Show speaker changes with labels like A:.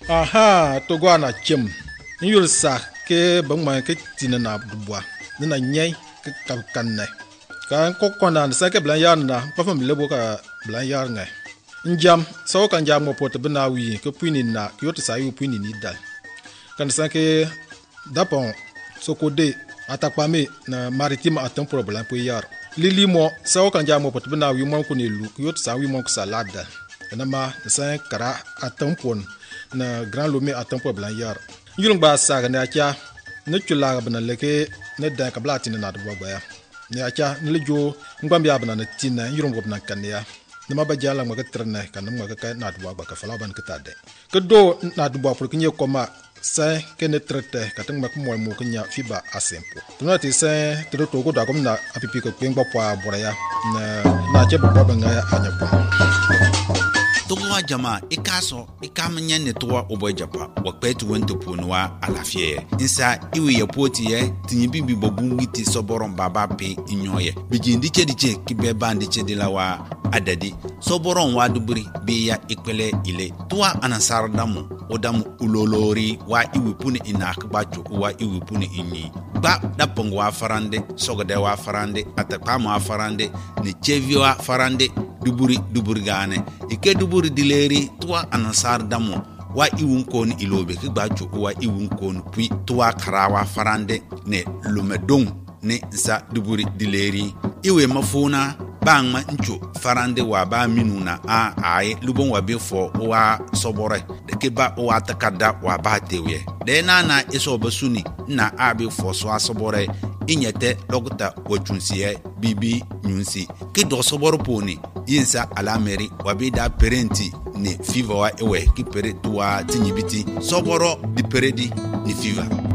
A: Aha, to go na chim. Yul sa ke bang ma ke tina na dubwa. Na nyai ke kanne. Kan ko kona sa ke blan yar na pa fam lebo ka blan yar ngai. Njam so kan jam mo pot bna wi ke puini na ke yot sa yu puini ni dal. Kan sa ke dapon so ko de atakpame na maritime atam problem po yar. Lili mo so kan jam mo pot bna wi mo ko ni lu ke yot sa wi mo ko salada. Na ma sa kara atam pon na grand lomé atam problem yar. Yulung ba sa ga na kya na chula bna leke na da ka blati na do ba ya. Ne acha ne lejo ngam ya bna na tina yulung bna kan ya. Nama ba jala ma ka trene kan ma ka na do ba ka fala ban ka tade. Ka do na do ba pour kinye koma sa ke ne trete ka tang ma ko mo mo kanya fiba asempo. Tuna ti sa to to go da kom na apipi ko kwengba kwa boraya na che ba ba nga anya po.
B: Tungwa jama ikaso ikamanya ne towa obo japa wakpetu wento punwa alafie insa iwe ya poti ye tinyibibi bobungi ti soboron baba pe inyoye bijindi chediche kibe bandi chedilawa adadi soboron waduburi biya ikwele ile towa anasar damu odamu ulolori wa iwe puni inakba choku wa iwe puni inyi ba dapong wa farande sogode wa farande atakama wa farande ne chevi wa farande duburi gane ike duburi dileri tuwa anasar damu wa iwun kon ilobe ki gbacho wa iwun kon pui tuwa karawa farande ne lumedong ne sa duburi dileri iwe mafuna bangma ncho farande wa ba minuna ai lubon wa befo wa sobore de ke ba wa takada wa ba tewe de na eso basuni na abi fo so asobore inyete logta wachunsiye bibi nyunsi ki do soboro poni yinsa alameri wabida parenti ni fiva wa ewe ki pere tuwa tinyibiti soboro di peredi ni fiva